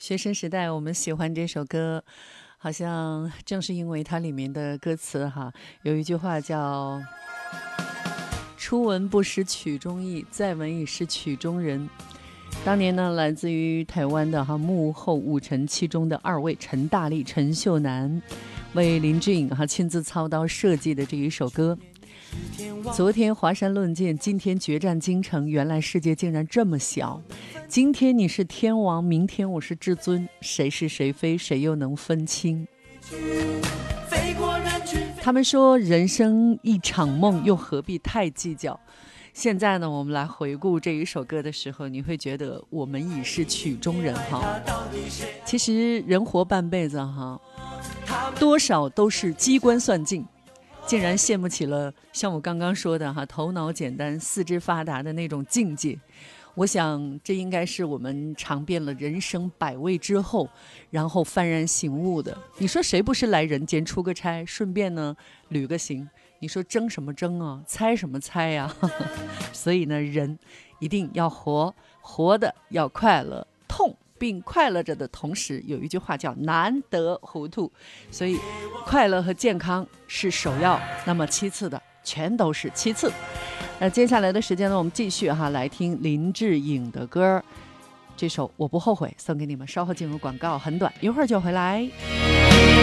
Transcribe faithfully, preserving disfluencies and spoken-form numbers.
学生时代我们喜欢这首歌，好像正是因为它里面的歌词哈，有一句话叫初闻不识曲中意，再闻已是曲中人。当年呢，来自于台湾的哈幕后五臣其中的二位陈大力、陈秀楠，为林志颖哈亲自操刀设计的这一首歌。昨天华山论剑，今天决战京城，原来世界竟然这么小。今天你是天王，明天我是至尊，谁是谁非，谁又能分清？他们说人生一场梦，又何必太计较。现在呢，我们来回顾这一首歌的时候，你会觉得我们已是曲中人哈。其实人活半辈子哈，多少都是机关算尽，竟然羡慕起了像我刚刚说的哈，头脑简单、四肢发达的那种境界。我想这应该是我们尝遍了人生百味之后，然后幡然醒悟的。你说谁不是来人间出个差，顺便呢旅个行？你说争什么争啊，猜什么猜呀、啊？所以呢，人一定要活，活的要快乐，痛并快乐着的同时，有一句话叫难得糊涂，所以快乐和健康是首要，那么其次的全都是其次。那接下来的时间呢，我们继续哈来听林志颖的歌，这首我不后悔送给你们，稍后进入广告，很短，一会儿就回来。